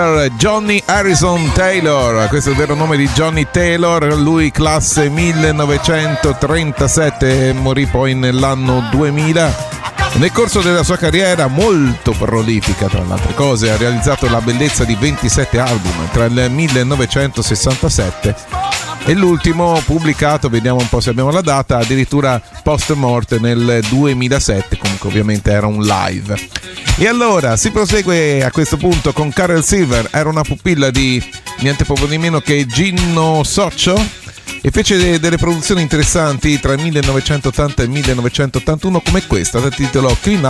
Johnny Harrison Taylor, questo è il vero nome di Johnny Taylor, lui classe 1937, morì poi nell'anno 2000. Nel corso della sua carriera molto prolifica, tra le altre cose, ha realizzato la bellezza di 27 album tra il 1967 e l'ultimo pubblicato, vediamo un po' se abbiamo la data, addirittura post morte nel 2007, comunque ovviamente era un live. E allora si prosegue a questo punto con Carol Silver, era una pupilla di niente poco di meno che Gino Soccio e fece delle produzioni interessanti tra il 1980 e il 1981 come questa dal titolo Clean